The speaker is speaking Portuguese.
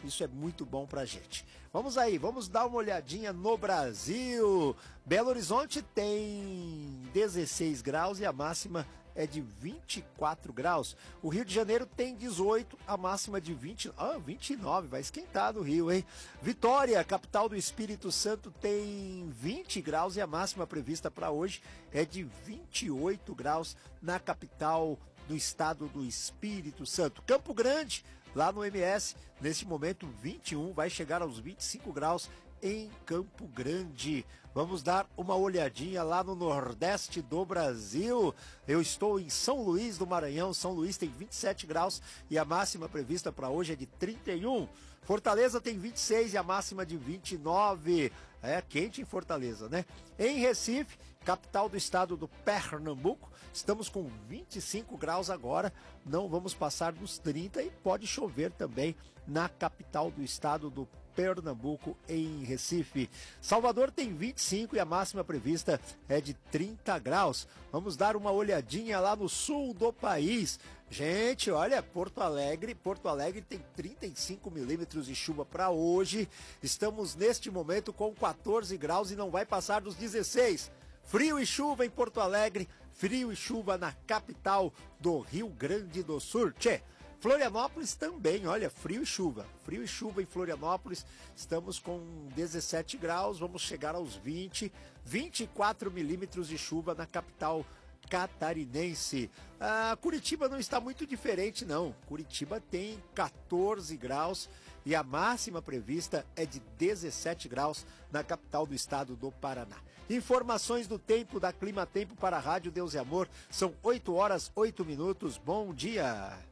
Isso é muito bom pra gente. Vamos aí, vamos dar uma olhadinha no Brasil. Belo Horizonte tem 16 graus e a máxima é de 24 graus. O Rio de Janeiro tem 18, a máxima de 29, vai esquentar no Rio, hein? Vitória, capital do Espírito Santo, tem 20 graus e a máxima prevista para hoje é de 28 graus na capital do estado do Espírito Santo. Campo Grande, lá no MS, neste momento 21, vai chegar aos 25 graus em Campo Grande. Vamos dar uma olhadinha lá no Nordeste do Brasil. Eu estou em São Luís do Maranhão. São Luís tem 27 graus e a máxima prevista para hoje é de 31. Fortaleza tem 26 e a máxima de 29. É quente em Fortaleza, né? Em Recife, capital do estado do Pernambuco, estamos com 25 graus agora, não vamos passar dos 30 e pode chover também na capital do estado do Pernambuco, em Recife. Salvador tem 25 e a máxima prevista é de 30 graus. Vamos dar uma olhadinha lá no sul do país. Gente, olha, Porto Alegre tem 35 milímetros de chuva para hoje. Estamos neste momento com 14 graus e não vai passar dos 16. Frio e chuva em Porto Alegre, frio e chuva na capital do Rio Grande do Sul. Tchê, Florianópolis também, olha, frio e chuva em Florianópolis, estamos com 17 graus, vamos chegar aos 20, 24 milímetros de chuva na capital catarinense. Curitiba não está muito diferente não, Curitiba tem 14 graus e a máxima prevista é de 17 graus na capital do estado do Paraná. Informações do tempo da Climatempo para a Rádio Deus e Amor, são 8 horas, 8 minutos, bom dia!